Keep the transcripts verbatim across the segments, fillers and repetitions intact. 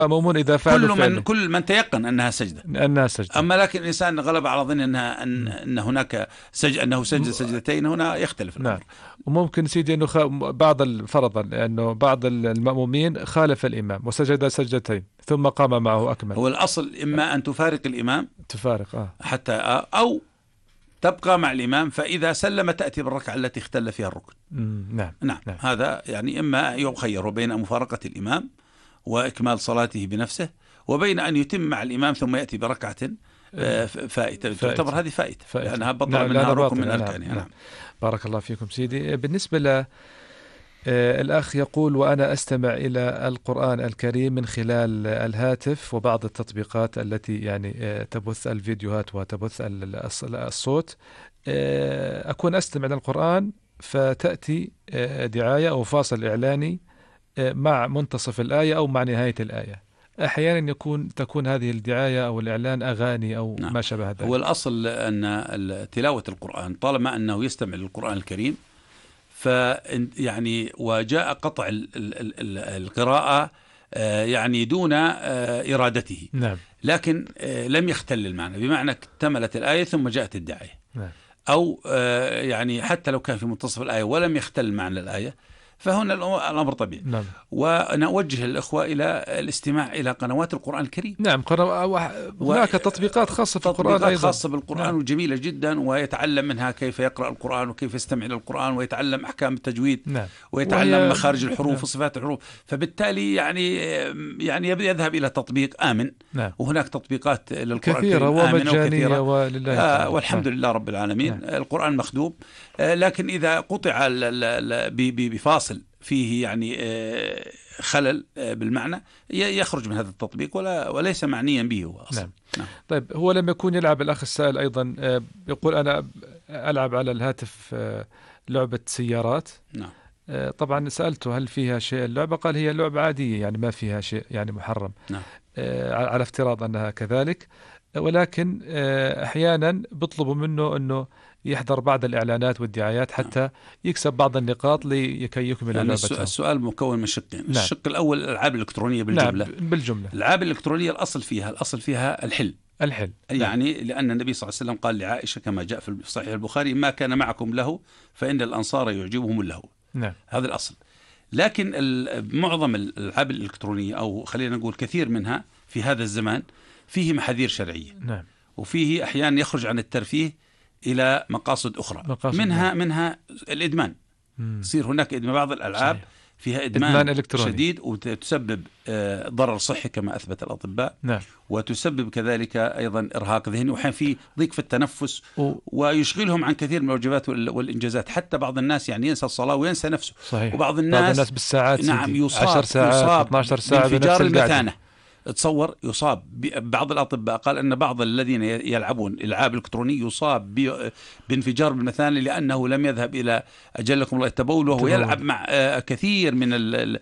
مأمومون إذا فعلوا كل من كل من تيقن أنها سجدة أنها سجدة. أما لكن الإنسان غلب على ظن أنها أن, أن هناك سج أنه سجد سجدتين، هنا يختلف الأمر. نعم. وممكن سيدي أنه خ... بعض فرضا أنه بعض المأمومين خالف الإمام وسجد سجدتين ثم قام معه أكمل. هو الأصل إما أن تفارق الإمام تفارق آه. حتى آه أو تبقى مع الإمام، فإذا سلم تأتي بالركعة التي اختل فيها الركن. نعم. نعم. نعم هذا يعني إما يخير بين مفارقة الإمام وإكمال صلاته بنفسه، وبين أن يتم مع الإمام ثم يأتي بركعة فائتة، تعتبر هذه فائتة لأنها بطل نعم. منها ركن من نعم. أركانها. نعم. بارك الله فيكم سيدي. بالنسبة ل الأخ يقول: وأنا أستمع إلى القرآن الكريم من خلال الهاتف وبعض التطبيقات التي يعني تبث الفيديوهات وتبث الصوت، أكون أستمع إلى القرآن فتأتي دعاية أو فاصل إعلاني مع منتصف الآية أو مع نهاية الآية. أحيانا يكون تكون هذه الدعاية أو الإعلان أغاني أو نعم. ما شابه ذلك. هو الأصل أن تلاوة القرآن طالما أنه يستمع للقرآن الكريم فيعني وجاء قطع القراءة يعني دون إرادته. نعم. لكن لم يختل المعنى، بمعنى اكتملت الآية ثم جاءت الدعاية. نعم. أو يعني حتى لو كان في منتصف الآية ولم يختل معنى الآية فهنا الأمر طبيعي. نعم. ونوجه الأخوة إلى الاستماع إلى قنوات القرآن الكريم. نعم. هناك تطبيقات خاصة في القرآن تطبيقات أيضا. خاصة بالقرآن. نعم. وجميلة جدا، ويتعلم منها كيف يقرأ القرآن وكيف يستمع إلى القرآن ويتعلم أحكام التجويد. نعم. ويتعلم وهي... مخارج الحروف نعم. وصفات الحروف. فبالتالي يعني يعني يذهب إلى تطبيق آمن. نعم. وهناك تطبيقات للقرآن كثيرة ومجانية ولله آه والحمد نعم. لله رب العالمين. نعم. القرآن مخدوم. آه لكن إذا قطع بفاصل فيه يعني خلل بالمعنى يخرج من هذا التطبيق ولا وليس معنيا به هو أصلا. نعم. نعم. طيب هو لما يكون يلعب الأخ السائل أيضا يقول: أنا ألعب على الهاتف لعبة سيارات. نعم. طبعا سألته هل فيها شيء اللعبة، قال هي لعبة عادية يعني ما فيها شيء يعني محرم. نعم. على افتراض أنها كذلك، ولكن أحيانا بيطلبوا منه أنه يحضر بعض الإعلانات والدعايات حتى نعم. يكسب بعض النقاط لكي يكمل يعني لعبته. السؤال مكون من شقين. نعم. الشق الأول الألعاب الإلكترونية بالجملة. نعم بالجملة. الألعاب الإلكترونية الأصل فيها الأصل فيها الحل. الحل. يعني نعم. لأن النبي صلى الله عليه وسلم قال لعائشة كما جاء في صحيح البخاري: ما كان معكم له فإن الأنصار يعجبهم له. نعم. هذا الأصل. لكن معظم الألعاب الإلكترونية أو خلينا نقول كثير منها في هذا الزمان فيه محاذير شرعية. نعم. وفيه أحيانا يخرج عن الترفيه إلى مقاصد أخرى. مقاصد منها نعم. منها الإدمان. يصير هناك إدمان. بعض الألعاب صحيح. فيها إدمان, إدمان إلكتروني شديد وتسبب ضرر صحي كما أثبت الأطباء. نعم. وتسبب كذلك أيضا إرهاق ذهني، وحين في ضيق في التنفس و... ويشغلهم عن كثير من الواجبات والإنجازات. حتى بعض الناس يعني ينسى الصلاة وينسى نفسه. صحيح. وبعض الناس, بعض الناس بالساعات نعم يصاب عشر ساعات اثنتي عشرة ساعة بانفجار المثانة. تصور يصاب. بعض الأطباء قال أن بعض الذين يلعبون ألعاب إلكترونية يصاب بانفجار بالمثانة لأنه لم يذهب إلى أجلكم الله التبول، وهو يلعب مع كثير من ال ال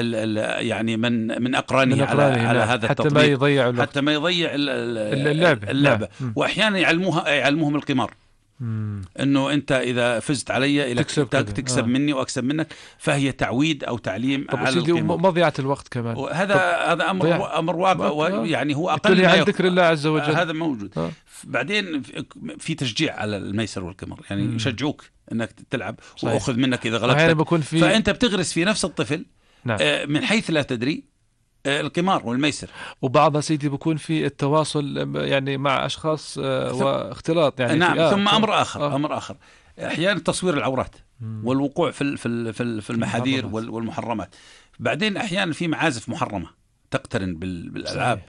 ال يعني من من أقرانه, من أقرانه على, على هذا حتى التطبيق ما يضيع الوقت. حتى ما يضيع اللعبة, اللعبة. وأحيانا يعلموها يعلموهم القمار. مم. انه انت اذا فزت علي الى تكسب, تكسب آه. مني واكسب منك، فهي تعويد او تعليم على القيمة. مضيعة الوقت كمان. هذا هذا امر ضيع. امر واقع، يعني هو اقل ما ذكر الله عز وجل. هذا موجود. آه. بعدين في تشجيع على الميسر والقمار، يعني مم. يشجعوك انك تلعب صحيح. واخذ منك اذا غلبت. في... فانت بتغرس في نفس الطفل نعم. من حيث لا تدري القمار والميسر. وبعضها سيدي بيكون في التواصل يعني مع أشخاص واختلاط يعني. نعم. آه. ثم أمر آخر آه. أمر آخر أحيانا تصوير العورات مم. والوقوع في في في المحاذير والمحرمات. بعدين أحيانا في معازف محرمة تقترن بالألعاب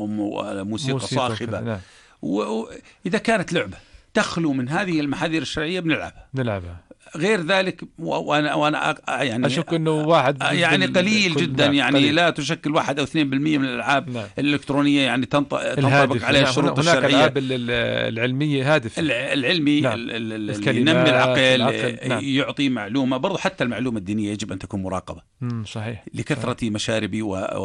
وموسيقى صاخبة. نعم. وإذا كانت لعبة تخلو من هذه المحاذير الشرعية بنلعبها نلعبها. غير ذلك وانا وانا يعني اشك انه واحد يعني قليل جدا يعني قليل. لا تشكل واحد او اثنين بالمية من الالعاب نعم. الالكترونيه يعني تنطبق عليها الشروط الشرعيه. هناك الالعاب العلميه هادف العلمي نعم. اللي ينمي العقل, العقل. نعم. يعطي معلومه. برضو حتى المعلومه الدينيه يجب ان تكون مراقبه. امم صحيح. لكثره صحيح. مشاربي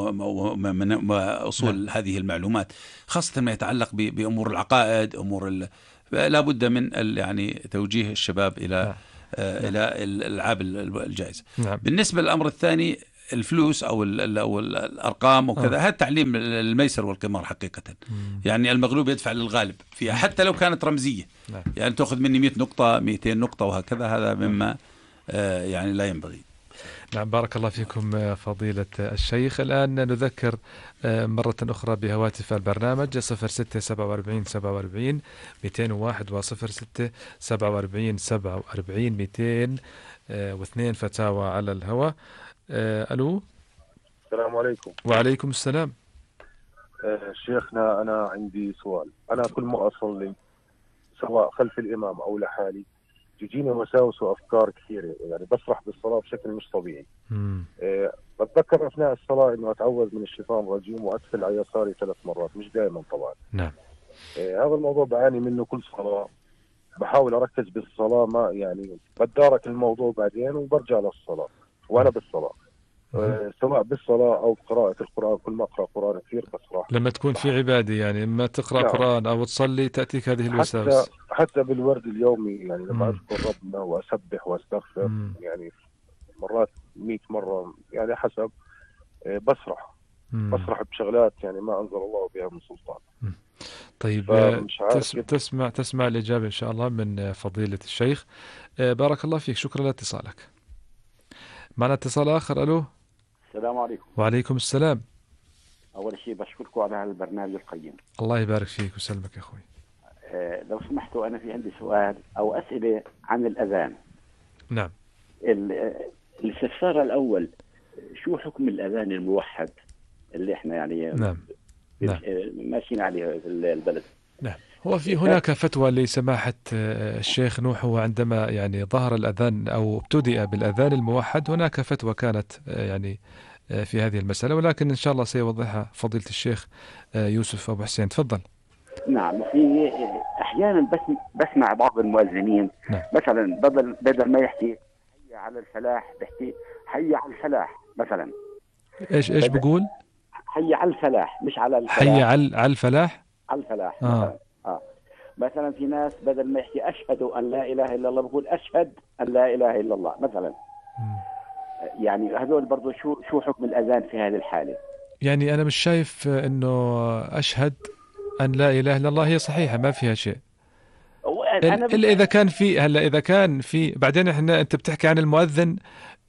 واصول نعم. هذه المعلومات، خاصه ما يتعلق بامور العقائد، امور لا بد من يعني توجيه الشباب الى نعم. إلى الألعاب الجائزة. نعم. بالنسبة للأمر الثاني الفلوس أو ال أو ال الأرقام وكذا، هذا تعليم الميسر والقمار حقيقة. مم. يعني المغلوب يدفع للغالب فيها حتى لو كانت رمزية. نعم. يعني تأخذ مني مئة نقطة مئتين نقطة وهكذا، هذا مما آه يعني لا ينبغي. نعم، بارك الله فيكم فضيلة الشيخ. الآن نذكر مرة أخرى بهواتف البرنامج صفر ستة سبعة وأربعين سبعة وأربعين مئتين وواحد وصفر ستة سبعة وأربعين سبعة وأربعين مئتين واثنين. فتاوى على الهواء. ألو. السلام عليكم. وعليكم السلام. آه شيخنا، أنا عندي سؤال. أنا كل ما أصلي سواء خلف الإمام أو لحالي تجيني وساوس وأفكار كثيرة، يعني بسرح بالصلاة بشكل مش طبيعي. آه بتذكر أثناء الصلاة إنه أتعوذ من الشيطان الرجيم وأدخل على يساري ثلاث مرات، مش دائما طبعا. نعم. آه هذا الموضوع بعاني منه كل صلاة. بحاول أركز بالصلاة، ما يعني بتدارك الموضوع بعدين وبرجع للصلاة وأنا بالصلاة. أه سواء بالصلاة أو قراءة القرآن، كل ما أقرأ قرآن كثير بصراحة لما تكون في عبادة، يعني إما تقرأ نعم. قرآن أو تصلي تأتيك هذه الوساوس. حتى حتى بالورد اليومي، يعني لما مم. أذكر ربنا وأسبح وأستغفر مم. يعني مرات مئة مرة، يعني حسب. أه بسرح مم. بسرح بشغلات يعني ما أنزل الله بها من سلطان. مم. طيب، تس... تسمع تسمع الإجابة إن شاء الله من فضيلة الشيخ. بارك الله فيك، شكرا لاتصالك. معنا اتصال آخر. ألو. السلام عليكم. وعليكم السلام. أول شيء بشكركم على هذا البرنامج القيم. الله يبارك فيك ويسلمك يا أخوي. أه لو سمحتوا، أنا في عندي سؤال أو أسئلة عن الأذان. نعم. الاستفسار الأول، شو حكم الأذان الموحد اللي احنا يعني نعم. نعم. ماشيين عليه في البلد؟ نعم. هو في هناك فتوى لسماحة الشيخ نوح، وعندما يعني ظهر الأذان أو ابتدأ بالأذان الموحد هناك فتوى كانت يعني في هذه المسألة، ولكن إن شاء الله سيوضحها فضيلة الشيخ يوسف أبو حسين. تفضل. نعم. في أحيانا بس بسمع بعض المؤذنين نعم. مثلا بدل بدل ما يحكي حي على الفلاح بيحكي حي على الفلاح مثلا. إيش إيش بقول؟ حي على الفلاح، مش على الفلاح. حي على على الفلاح. على الفلاح آه. مثلا. آه. مثلا في ناس بدل ما يحكي أشهد أن لا إله إلا الله بقول أشهد أن لا إله إلا الله مثلا. م. يعني هذول برضو شو شو حكم الأذان في هذه الحالة؟ يعني أنا مش شايف إنه أشهد أن لا إله إلا الله هي صحيحة، ما فيها شيء. أنا إلا إذا كان في هلا إذا كان في بعدين إحنا أنت بتحكي عن المؤذن.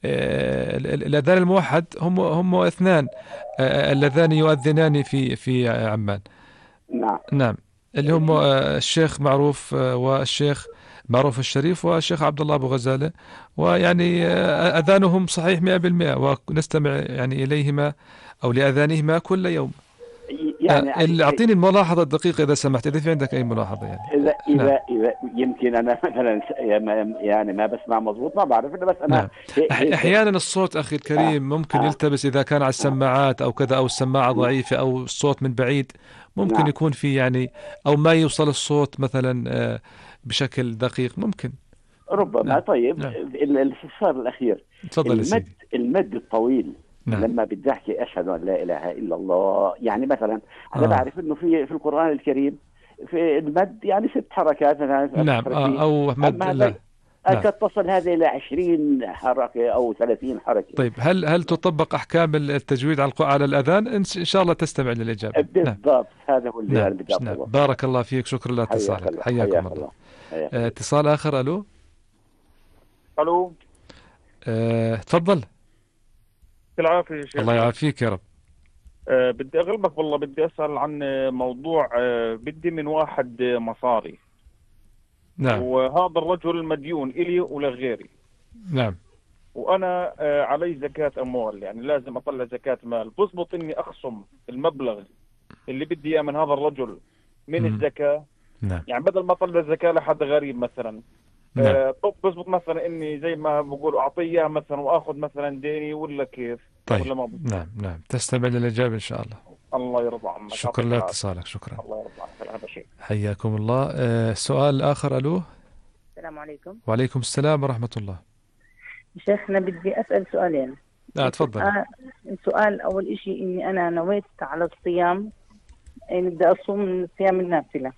آه الأذان الموحد هم هم اثنان آه اللذان يؤذنان في في عمان. نعم. نعم. اللي هم آه الشيخ معروف آه والشيخ معروف الشريف والشيخ عبد الله أبو غزالة، ويعني آه أذانهم صحيح مئة بالمئة، ونستمع يعني إليهما أو لأذانهما كل يوم. يعني اللي أعطيني الملاحظة الدقيقة إذا سمحت، إذا في عندك أي ملاحظة يعني. إذا إذا, نعم. إذا يمكن أنا مثلا يعني ما بسمع مضبوط، ما بعرف، بس أنا نعم. أحيانا الصوت أخي الكريم ممكن يلتبس إذا كان على السماعات أو كذا، أو السماعة ضعيفة أو الصوت من بعيد ممكن نعم. يكون في يعني أو ما يوصل الصوت مثلا بشكل دقيق ممكن ربما. نعم. طيب. نعم. الاستفسار الأخير، تفضل المد سيدي. المد الطويل. نعم. لما بدي احكي اشهد ان لا اله الا الله، يعني مثلا انا آه. بعرف انه في في القران الكريم في المد يعني ست حركات مثلا. نعم. آه او مد لا قد تصل هذه الى عشرين حركه او ثلاثين حركه. طيب هل هل تطبق احكام التجويد على على الاذان؟ ان شاء الله تستمع للاجابه. بالضبط. نعم. هذا هو اللي نعم. انا بدي نعم. بارك الله فيك، شكرا لاتصالك. حياكم الله. آه اتصال اخر. الو. الو. آه تفضل. العافية يا شيخ. الله يعافيك يا رب. أه بدي أغلبك والله، بدي أسأل عن موضوع أه بدي من واحد مصاري. نعم. وهذا الرجل مديون إلي ولغيري. نعم. وأنا أه علي زكاة أموال، يعني لازم أطلع زكاة مال. بزبط إني أخصم المبلغ اللي بدي إياه من هذا الرجل من م. الزكاة. نعم. يعني بدل ما أطلع زكاة لحد غريب مثلا. نعم. أه طب بزبط مثلا إني زي ما بقولوا أعطيه مثلا وأخذ مثلا ديني، ولا كيف؟ طيب. ولا ما نعم. نعم. تستمع للإجابة إن شاء الله. الله يرضى عنك. شكرا لاتصالك. شكرا. الله يرضى عنك. هذا شيء. حياكم الله. أه سؤال آخر. ألو. السلام عليكم. وعليكم السلام ورحمة الله. شيخنا بدي أسأل سؤالين. اه تفضل. آه السؤال أول إشي إني أنا نويت على الصيام، يعني بدي أصوم من صيام النافلة،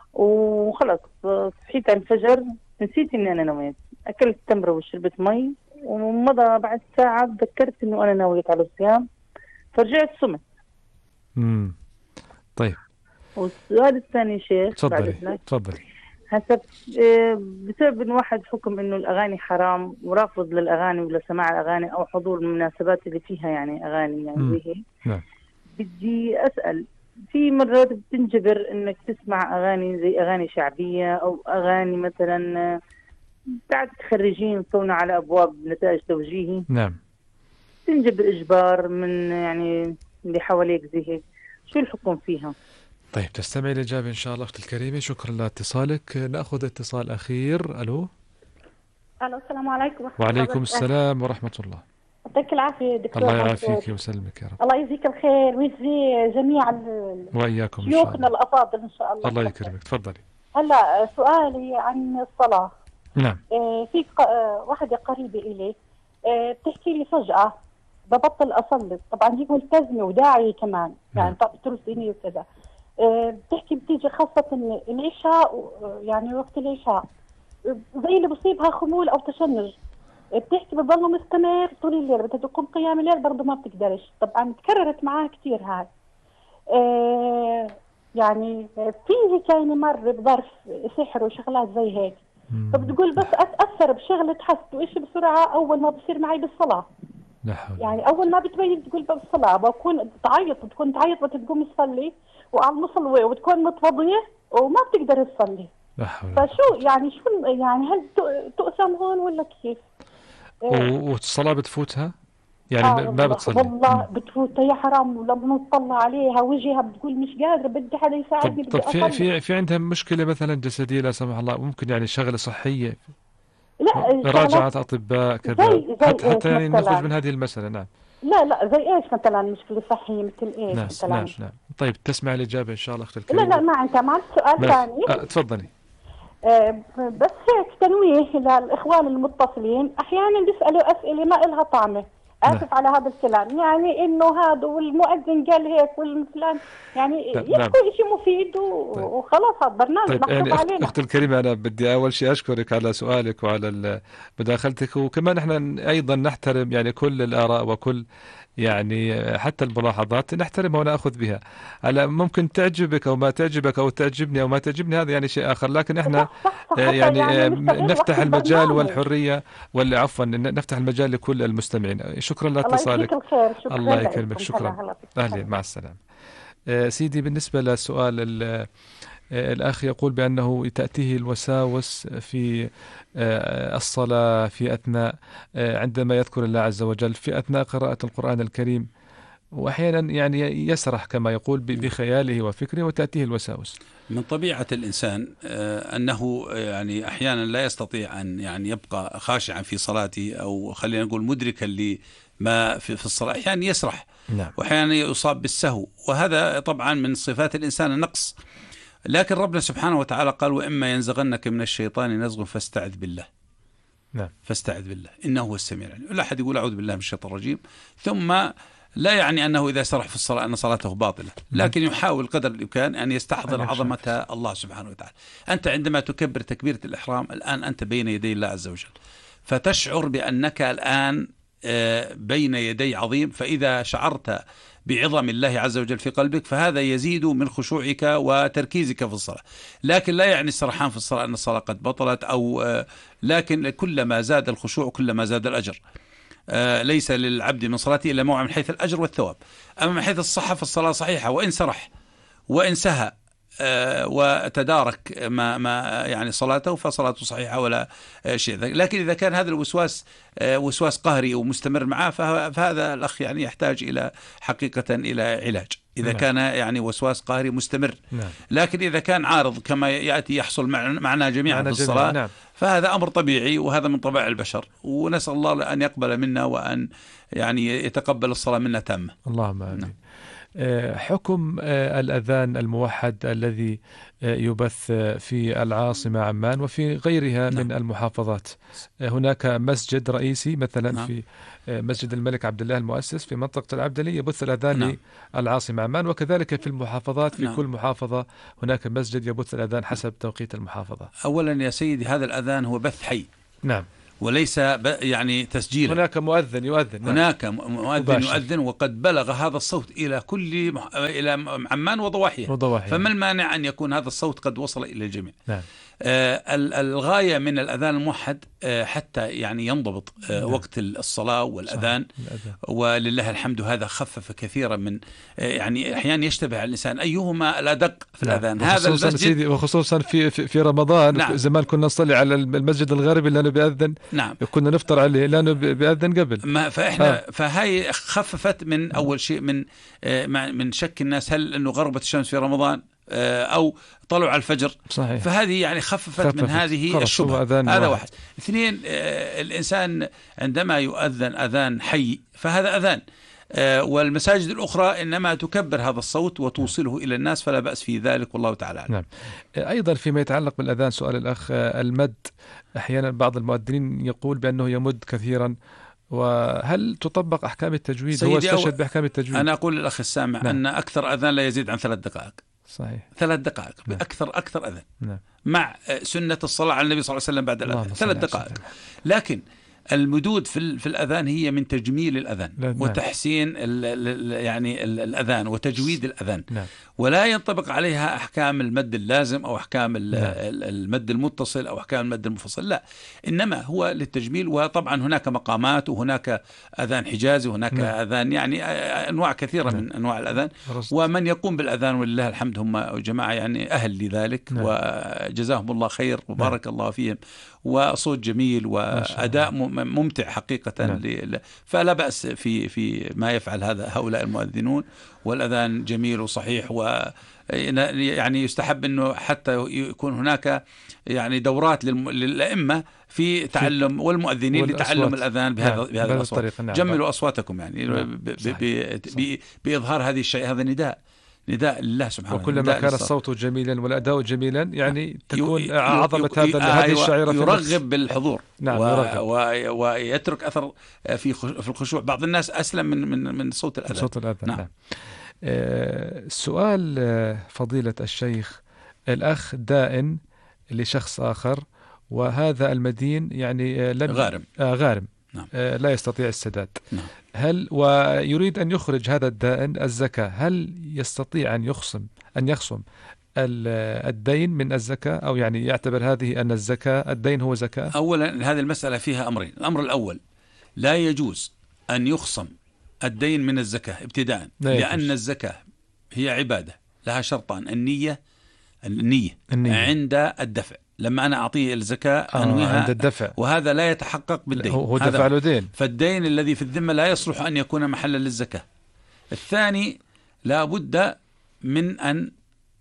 وخلص صحيت الفجر نسيت إني أنا نويت، أكلت تمرة وشربت مي ومضى بعد ساعة تذكرت إنه أنا ناوية على الصيام، فرجعت صمت. امم طيب. والسؤال الثاني شيخ، تفضلي تفضلي. هسه بسبب إنه واحد حكم إنه الأغاني حرام ورافض للأغاني ولا سماع الأغاني أو حضور المناسبات اللي فيها يعني أغاني يعني زي هيك. نعم. بدي أسأل، في مرات بتنجبر إنك تسمع أغاني زي أغاني شعبية أو أغاني مثلا بعد خريجين صونا على أبواب نتائج توجيهي. نعم. تنجبر إجبار من يعني اللي حواليك زي هيك، شو الحكم فيها؟ طيب تستمعي الإجابة إن شاء الله أختي الكريمة. شكرا لاتصالك. نأخذ اتصال أخير. ألو. ألو السلام عليكم ورحمة وعليكم الله. السلام ورحمة الله. يعطيك العافية دكتور. الله يعافيك ويسلمك يا رب. الله يجزيك الخير ويجزي جميع وإياكم شيوخنا الأفاضل إن شاء الله. الله يكرمك. تفضلي. هلا سؤالي عن الصلاة. نعم. آه في آه واحدة قريبة إلي آه بتحكي لي فجأة ببطل أصلي، طبعا هي ملتزمة وداعية كمان يعني ترسيني وكذا. آه بتحكي بتيجي خاصة العشاء يعني وقت العشاء زي اللي بصيبها خمول أو تشنج، بتحكي بتضل مستمر طول الليل، بدها تقوم قيام الليل برضه ما بتقدرش. طبعا تكررت معاه كثير هاي. آه يعني فيه كان مر بظرف سحر وشغلات زي هيك، فبتقول بس أتأثر بشغلة حسد وإشي بسرعة أول ما بصير معي بالصلاة. لا حول. يعني أول ما بتبين تقول بالصلاة بكون تعيط، بتكون تعيط وتقوم تصلي وعلى المصلى وتكون متوضية وما بتقدر تصلي. لا حول. فشو يعني شو يعني هل تؤثم هون ولا كيف؟ والصلاة بتفوتها؟ يعني آه ما بتصلي؟ والله بتفوتها يا حرام، ولما نطلع عليها وجهها بتقول مش قادرة بدي حدا يساعدني. طب, طب في في في عندها مشكلة مثلا جسدية لا سمح الله، ممكن يعني شغلة صحية؟ لا مراجعة أطباء كذا زي زي حتى, حتى يعني نخرج من هذه المسألة. نعم. لا لا زي ايش مثلا مشكلة صحية مثل ايش نعم مثلا؟ نعم نعم. طيب تسمع الإجابة إن شاء الله أختي الكريمة. لا لا ما أنت معك سؤال ثاني. أه تفضلي. أه بس هيك تنويه للإخوان المتصلين، أحيانا بيسألوا أسئلة ما إلها طعمة. آسف نعم. على هذا الكلام، يعني إنه هذا والمؤذن قال هيك والفلان يعني يحكوا نعم. شيء مفيد و... طيب. وخلاص هذا برنامج طيب محطوط يعني علينا. أخت الكريمة أنا بدي أول شيء أشكرك على سؤالك وعلى مداخلتك، وكمان إحنا أيضا نحترم يعني كل الآراء وكل يعني حتى الملاحظات نحترمها ونأخذ بها. هلا ممكن تعجبك أو ما تعجبك أو تعجبني أو ما تعجبني هذا يعني شيء آخر، لكن إحنا يعني, يعني نفتح المجال والحرية ولا عفوا نفتح المجال لكل المستمعين. شكرا لاتصالك. الله, الله يكرمك. شكرا. أهلا مع السلامة. سيدي بالنسبة لسؤال الأخ يقول بأنه تأتيه الوساوس في الصلاة في أثناء عندما يذكر الله عز وجل في أثناء قراءة القرآن الكريم، وأحيانا يعني يسرح كما يقول بخياله وفكره وتأتيه الوساوس. من طبيعة الإنسان أنه يعني أحيانا لا يستطيع أن يعني يبقى خاشعا في صلاته أو خلينا نقول مدركا لما في الصلاة، أحيانا يسرح نعم. وأحيانا يصاب بالسهو، وهذا طبعا من صفات الإنسان النقص. لكن ربنا سبحانه وتعالى قال وإما ينزغنك من الشيطان نزغ فاستعذ بالله. نعم. فاستعذ بالله إنه هو السميع العليم. لا أحد يقول أعوذ بالله من الشيطان الرجيم ثم لا يعني أنه إذا سرح في الصلاة أن صلاته باطلة، لكن يحاول قدر الإمكان أن يستحضر عظمة الله سبحانه وتعالى. أنت عندما تكبر تكبيرة الإحرام الآن أنت بين يدي الله عز وجل، فتشعر بأنك الآن بين يدي عظيم، فإذا شعرت بعظم الله عز وجل في قلبك فهذا يزيد من خشوعك وتركيزك في الصلاة. لكن لا يعني السرحان في الصلاة أن الصلاة قد بطلت، أو لكن كلما زاد الخشوع كلما زاد الأجر. ليس للعبد من صلاته إلا موعى من حيث الأجر والثواب. أما من حيث الصحة فالصلاة صحيحة، وإن سرح وإن سهى وتدارك ما ما يعني صلاته فصلاته صحيحة ولا شيء. لكن إذا كان هذا الوسواس وسواس قهري ومستمر معه فهذا الأخ يعني يحتاج إلى حقيقة إلى علاج إذا كان يعني وسواس قهري مستمر. لكن إذا كان عارض كما يأتي يحصل معنا جميعا في الصلاة فهذا أمر طبيعي، وهذا من طبيعة البشر، ونسأل الله أن يقبل منا وأن يعني يتقبل الصلاة منا تامة. اللهم آمين. حكم الأذان الموحد الذي يبث في العاصمة عمان وفي غيرها نعم. من المحافظات. هناك مسجد رئيسي مثلا نعم. في مسجد الملك عبد الله المؤسس في منطقة العبدلية يبث الأذان نعم. للعاصمة عمان، وكذلك في المحافظات في نعم. كل محافظة هناك مسجد يبث الأذان حسب توقيت المحافظة. أولا يا سيدي هذا الأذان هو بث حي نعم، وليس يعني تسجيلا. هناك مؤذن يؤذن. هناك مؤذن يؤذن وقد بلغ هذا الصوت إلى كل مح... إلى عمان وضواحيها، وضواحيها. فما المانع أن يكون هذا الصوت قد وصل إلى الجميع؟ نعم. آه الغاية من الأذان الموحد آه حتى يعني ينضبط آه نعم. وقت الصلاة والأذان، ولله الحمد هذا خفف كثيرا من آه يعني أحيانا يشتبه الإنسان أيهما الأدق في نعم. الأذان. هذا المسجد سيدي وخصوصا في في, في رمضان نعم. زمان كنا نصلي على المسجد الغربي لأنه بيأذن، نعم. كنا نفطر عليه لأنه بيأذن قبل. ما فإحنا آه. فهاي خففت من أول شيء من آه من شك الناس هل إنه غربت الشمس في رمضان أو طلعوا على الفجر. صحيح. فهذه يعني خففت, خففت. من هذه الشبهة. هذا واحد. اثنين، الإنسان عندما يؤذن أذان حي فهذا أذان، والمساجد الأخرى إنما تكبر هذا الصوت وتوصله إلى الناس، فلا بأس في ذلك والله تعالى. نعم. أيضا فيما يتعلق بالأذان سؤال الأخ، المد أحيانا بعض المؤذنين يقول بأنه يمد كثيرا، وهل تطبق أحكام التجويد؟ هو استشهد بأحكام التجويد. أنا أقول للأخ السامع نعم. أن أكثر أذان لا يزيد عن ثلاث دقائق. صحيح. ثلاث دقائق نعم. أكثر أكثر أذان نعم. مع سنة الصلاة على النبي صلى الله عليه وسلم بعد الأذان ثلاث دقائق. لكن المدود في في الأذان هي من تجميل الأذان نعم. وتحسين ال ال يعني ال الأذان وتجويد الأذان نعم. ولا ينطبق عليها أحكام المد اللازم أو أحكام نعم. المد المتصل أو أحكام المد المنفصل، لا، إنما هو للتجميل. وطبعا هناك مقامات وهناك أذان حجازي وهناك نعم. أذان يعني أنواع كثيرة نعم. من أنواع الأذان رصد. ومن يقوم بالأذان ولله الحمد هم جماعة يعني أهل لذلك نعم. وجزاهم الله خير وبارك نعم. الله فيهم، وصوت جميل وأداء ممتع حقيقة نعم. فلا بأس في في ما يفعل هذا هؤلاء المؤذنون، والأذان جميل وصحيح، و يعني يستحب أنه حتى يكون هناك يعني دورات للأئمة في تعلم والمؤذنين لتعلم الأذان بهذا نعم. بهذا الأصوات نعم. جملوا أصواتكم يعني نعم. بإظهار هذه الشيء، هذا نداء نداء لله سبحانه. وكلما كان الصوت جميلا والأداء جميلا يعني تكون عظمة هذا هذه الشعيرة يرغب بالحضور نعم. و و ويترك أثر في في الخشوع. بعض الناس أسلم من من من صوت الأذان. صوت الأذان نعم. نعم. آه سؤال فضيلة الشيخ، الأخ دائن لشخص آخر وهذا المدين يعني لم غارم آه غارم نعم. آه لا يستطيع السداد نعم. هل ويريد أن يخرج هذا الدائن الزكاة، هل يستطيع أن يخصم أن يخصم الدين من الزكاة، أو يعني يعتبر هذه أن الزكاة الدين هو زكاة؟ أولا هذه المسألة فيها أمرين. الأمر الأول لا يجوز أن يخصم الدين من الزكاة ابتداء، لأن الزكاة هي عبادة لها شرطان، النية النية, النية. عند الدفع. لما أنا أعطيه الزكاة آه أنويها عند الدفع، وهذا لا يتحقق بالدين، هو دفع له دين، فالدين الذي في الذمة لا يصلح أن يكون محلا للزكاة. الثاني لا بد من أن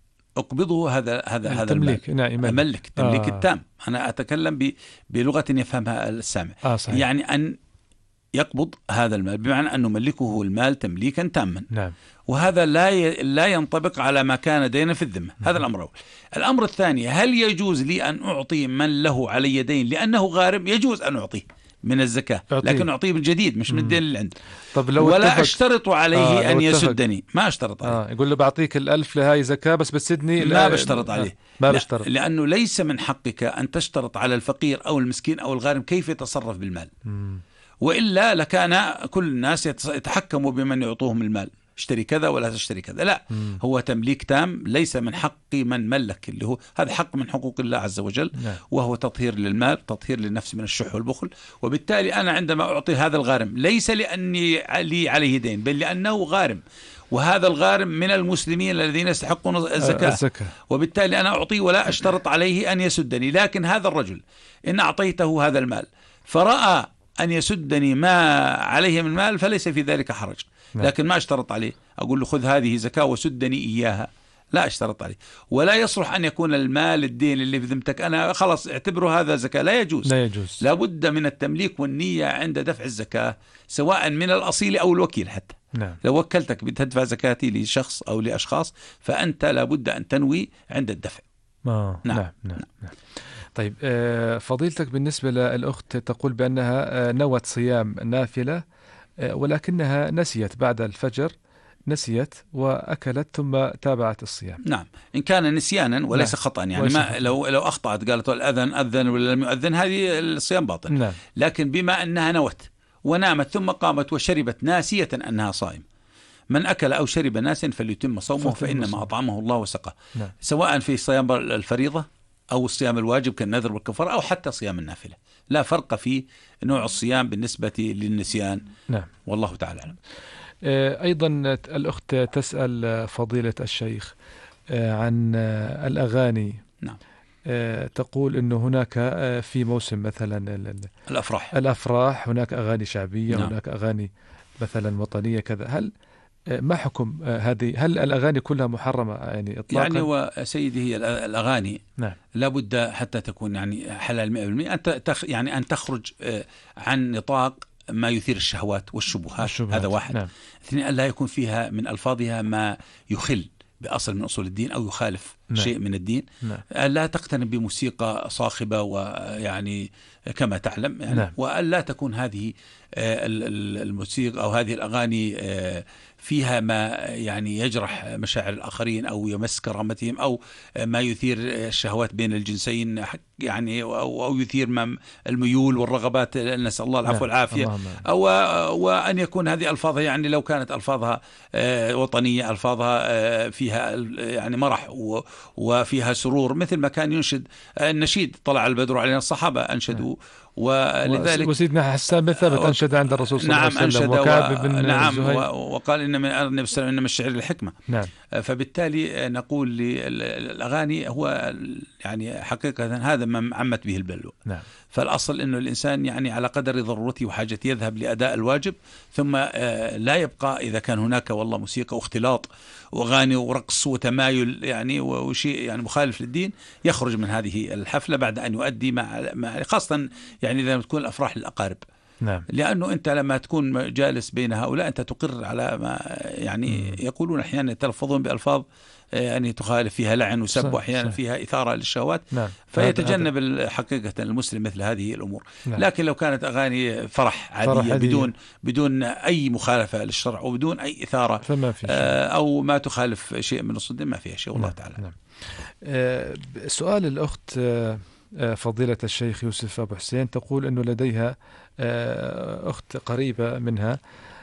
أقبضه هذا هذا هذا التمليك، نعم أملك التمليك آه. التام. أنا أتكلم بلغة يفهمها السامع آه صحيح. يعني أن يقبض هذا المال بمعنى أن نملكه المال تمليكا تاما نعم. وهذا لا ي... لا ينطبق على ما كان دينا في الذمة. هذا الأمر الأول. الأمر الثاني، هل يجوز لي أن أعطي من له علي دين لأنه غارم؟ يجوز أن أعطيه من الزكاة أعطيه. لكن أعطيه بالجديد مش من الدين اللي عنده. طب لو ولا اتفق... أشترط عليه آه أن يسدني، ما أشترط عليه. آه يقول له بعطيك الألف لهاي زكاة بس بتسدني، ما بشترط عليه. ما بشترط، لأنه ليس من حقك أن تشترط على الفقير أو المسكين أو الغارم كيف يتصرف بالمال. مم. وإلا لكان كل الناس يتحكموا بمن يعطوهم المال، اشتري كذا ولا تشتري كذا. لا، مم. هو تمليك تام، ليس من حق من ملك، اللي هو هذا حق من حقوق الله عز وجل. نعم. وهو تطهير للمال، تطهير للنفس من الشح والبخل. وبالتالي أنا عندما أعطي هذا الغارم ليس لأني لي عليه دين، بل لأنه غارم، وهذا الغارم من المسلمين الذين يستحقون الزكاة. الزكاة. وبالتالي أنا أعطيه ولا أشترط عليه أن يسدني. لكن هذا الرجل إن أعطيته هذا المال فرأى أن يسدني ما عليه من مال فليس في ذلك حرج. لكن ما اشترط عليه، أقول له خذ هذه زكاة وسدني إياها، لا اشترط عليه. ولا يصلح أن يكون المال الدين اللي في ذمتك أنا خلاص اعتبره هذا زكاة، لا يجوز. لا يجوز. لابد من التمليك والنية عند دفع الزكاة، سواء من الأصيل أو الوكيل. حتى نعم. لو وكلتك بتدفع زكاتي لشخص أو لأشخاص فأنت لابد أن تنوي عند الدفع. آه. نعم. نعم. نعم. نعم. طيب فضيلتك بالنسبة للأخت تقول بأنها نوت صيام نافلة ولكنها نسيت بعد الفجر نسيت وأكلت ثم تابعت الصيام. نعم، إن كان نسيانا وليس نعم. خطأ، يعني ما لو لو أخطأت قالت الأذن أذن ولا لم يؤذن، هذه الصيام باطل. نعم. لكن بما أنها نوت ونامت ثم قامت وشربت ناسية أنها صائم، من أكل أو شرب ناسيا فليتم صومه فإنما أطعمه الله وسقه. نعم. سواء في صيام الفريضة أو الصيام الواجب كالنذر والكفارة أو حتى صيام النافلة، لا فرق في نوع الصيام بالنسبة للنسيان. نعم. والله تعالى أعلم. أيضا الأخت تسأل فضيلة الشيخ عن الأغاني. نعم. تقول أنه هناك في موسم مثلا الأفراح الأفراح هناك أغاني شعبية. نعم. هناك أغاني مثلا وطنية كذا. هل ما حكم هذه؟ هل الأغاني كلها محرمة يعني إطلاقا؟ يعني وسيدي هي الأغاني نعم. لابد حتى تكون يعني حلال مئة بالمئة أن تخ يعني أن تخرج عن نطاق ما يثير الشهوات والشبهات. الشبهات. هذا واحد. نعم. اثنين، أن لا يكون فيها من ألفاظها ما يخل بأصل من أصول الدين أو يخالف نعم. شيء من الدين. نعم. لا تقتنع بموسيقى صاخبة ويعني كما تعلم يعني. نعم. وأن لا تكون هذه الموسيقى أو هذه الأغاني فيها ما يعني يجرح مشاعر الآخرين أو يمس كرامتهم أو ما يثير الشهوات بين الجنسين يعني أو, أو يثير الميول والرغبات، نسأل الله العفو والعافية. أو وأن يكون هذه ألفاظها يعني لو كانت ألفاظها وطنية، ألفاظها فيها يعني مرح وفيها سرور، مثل ما كان ينشد النشيد طلع البدر علينا، الصحابة أنشدوا. ولذلك وسيدنا حسان بن ثابت أنشد عند الرسول صلى الله عليه وسلم. نعم وكعب بن نعم زهير. وقال إن من النبي صلى الله عليه وسلم إنما الشعر الحكمة. نعم. فبالتالي نقول للأغاني هو يعني حقيقة هذا ما عمت به البلوى. نعم. فالأصل إنه الإنسان يعني على قدر ضرورته وحاجته يذهب لأداء الواجب، ثم لا يبقى إذا كان هناك والله موسيقى واختلاط وأغاني ورقص وتمايل يعني وشيء يعني مخالف للدين، يخرج من هذه الحفلة بعد أن يؤدي مع خاصة يعني إذا تكون الأفراح للأقارب. نعم. لأنه أنت لما تكون جالس بين هؤلاء أنت تقر على ما يعني م. يقولون أحيانا يتلفظون بألفاظ يعني تخالف فيها لعن وسب، وأحيانا فيها إثارة للشهوات. نعم. فيتجنب حقيقة المسلم مثل هذه الأمور. نعم. لكن لو كانت أغاني فرح عادية فرح بدون بدون أي مخالفة للشرع وبدون أي إثارة فما في أو ما تخالف شيء من الصدق ما فيها شيء. والله نعم. تعالى. نعم. آه سؤال الأخت آه فضيلة الشيخ يوسف أبو حسين، تقول أنه لديها آه أخت قريبة منها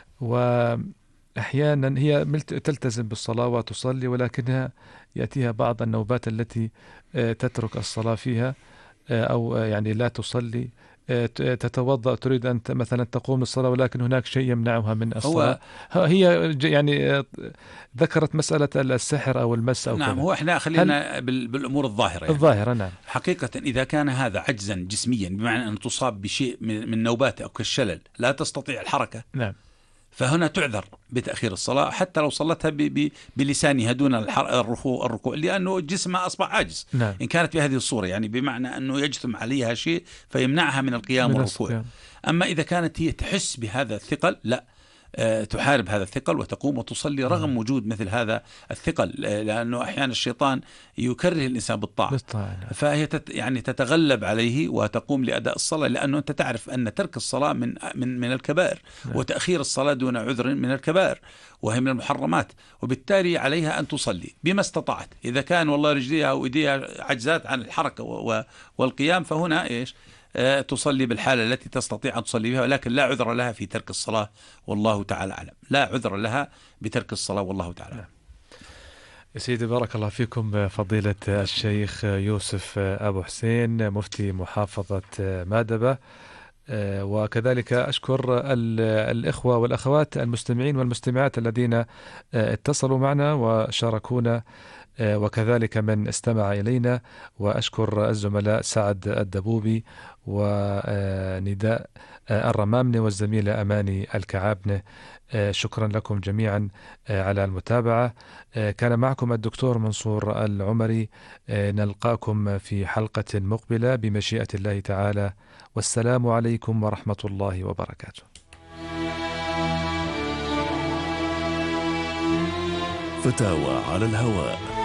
وأحيانا هي تلتزم بالصلاة وتصلي، ولكنها يأتيها بعض النوبات التي آه تترك الصلاة فيها آه أو يعني لا تصلي، تتوضأ تريد أن مثلا تقوم الصلاة ولكن هناك شيء يمنعها من الصلاة. هي يعني ذكرت مسألة السحر أو المس أو نعم كذا. هو احنا خلينا بالأمور الظاهرة يعني. الظاهرة. نعم. حقيقة إذا كان هذا عجزا جسميا بمعنى أن تصاب بشيء من نوبات أو كالشلل لا تستطيع الحركة. نعم. فهنا تعذر بتأخير الصلاة حتى لو صلتها بلسانها دون الركوع الركوع لأنه جسمها أصبح عاجز. نعم. إن كانت بهذه الصورة يعني بمعنى أنه يجثم عليها شيء فيمنعها من القيام والركوع. أما إذا كانت هي تحس بهذا الثقل لا أه تحارب هذا الثقل وتقوم وتصلي رغم نعم. وجود مثل هذا الثقل، لأنه أحيانا الشيطان يكره الإنسان بالطاعة. بالطاعة. فهي تت يعني تتغلب عليه وتقوم لأداء الصلاة، لأنه أنت تعرف أن ترك الصلاة من من من الكبائر. نعم. وتأخير الصلاة دون عذر من الكبائر وهي من المحرمات، وبالتالي عليها أن تصلي بما استطاعت. إذا كان والله رجليها وإيديها عجزات عن الحركة والقيام فهنا إيش تصلي بالحالة التي تستطيع أن تصلي بها، ولكن لا عذر لها في ترك الصلاة والله تعالى أعلم. لا عذر لها بترك الصلاة والله تعالى أعلم. يا سيدي بارك الله فيكم فضيلة الشيخ يوسف أبو حسين مفتي محافظة مادبة، وكذلك أشكر الإخوة والأخوات المستمعين والمستمعات الذين اتصلوا معنا وشاركونا وكذلك من استمع إلينا، وأشكر الزملاء سعد الدبوبي ونداء الرمامنة والزميلة أماني الكعابنة. شكرا لكم جميعا على المتابعة. كان معكم الدكتور منصور العمري، نلقاكم في حلقة مقبلة بمشيئة الله تعالى، والسلام عليكم ورحمة الله وبركاته. فتاوى على الهواء.